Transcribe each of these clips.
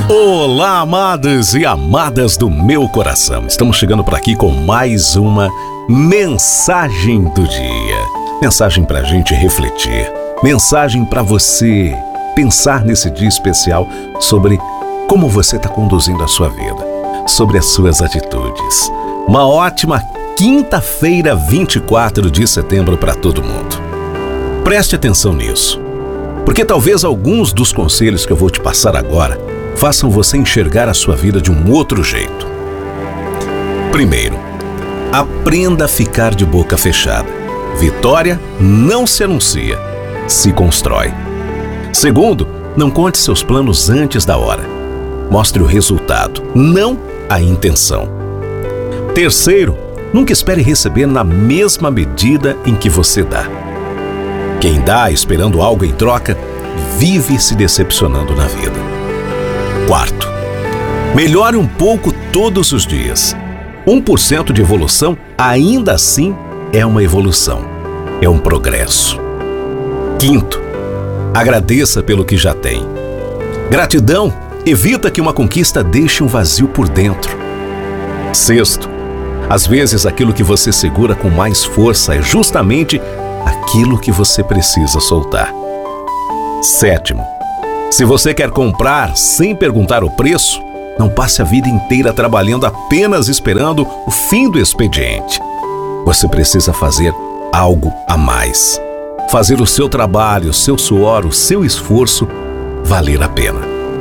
Olá, amados e amadas do meu coração. Estamos chegando por aqui com mais uma mensagem do dia. Mensagem pra gente refletir. Mensagem pra você pensar nesse dia especial sobre como você está conduzindo a sua vida, sobre as suas atitudes. Uma ótima quinta-feira, 24 de setembro para todo mundo. Preste atenção nisso, porque talvez alguns dos conselhos que eu vou te passar agora façam você enxergar a sua vida de um outro jeito. Primeiro, aprenda a ficar de boca fechada. Vitória não se anuncia, se constrói. Segundo, não conte seus planos antes da hora. Mostre o resultado, não a intenção. Terceiro, nunca espere receber na mesma medida em que você dá. Quem dá esperando algo em troca, vive se decepcionando na vida. Quarto, melhore um pouco todos os dias. 1% de evolução, ainda assim, é uma evolução. É um progresso. Quinto, agradeça pelo que já tem. Gratidão evita que uma conquista deixe um vazio por dentro. Sexto, às vezes aquilo que você segura com mais força é justamente aquilo que você precisa soltar. Sétimo, se você quer comprar sem perguntar o preço, não passe a vida inteira trabalhando apenas esperando o fim do expediente. Você precisa fazer algo a mais. Fazer o seu trabalho, o seu suor, o seu esforço valer a pena.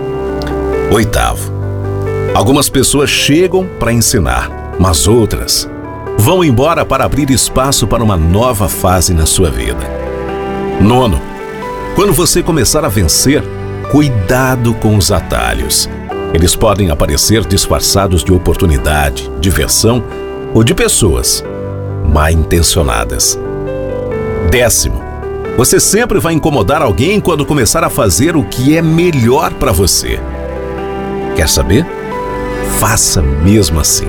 Oitavo, algumas pessoas chegam para ensinar, mas outras vão embora para abrir espaço para uma nova fase na sua vida. Nono, quando você começar a vencer, cuidado com os atalhos. Eles podem aparecer disfarçados de oportunidade, diversão ou de pessoas mal intencionadas. Décimo, você sempre vai incomodar alguém quando começar a fazer o que é melhor para você. Quer saber? Faça mesmo assim.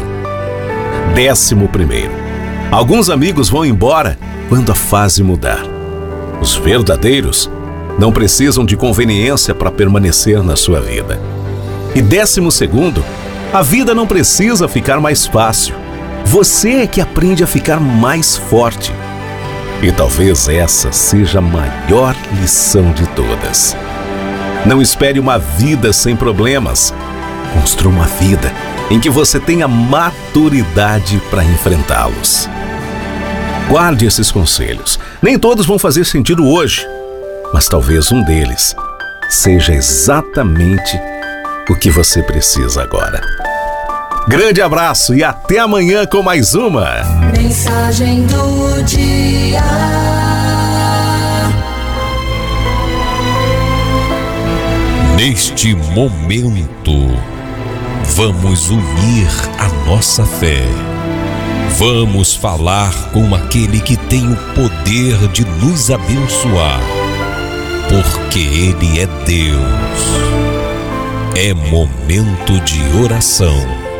11º, alguns amigos vão embora quando a fase mudar. Os verdadeiros não precisam de conveniência para permanecer na sua vida. E 12º, a vida não precisa ficar mais fácil. Você é que aprende a ficar mais forte. E talvez essa seja a maior lição de todas. Não espere uma vida sem problemas. Construa uma vida em que você tenha maturidade para enfrentá-los. Guarde esses conselhos. Nem todos vão fazer sentido hoje, mas talvez um deles seja exatamente o que você precisa agora. Grande abraço e até amanhã com mais uma Mensagem do dia. Neste momento, vamos unir a nossa fé. Vamos falar com aquele que tem o poder de nos abençoar, porque Ele é Deus. É momento de oração.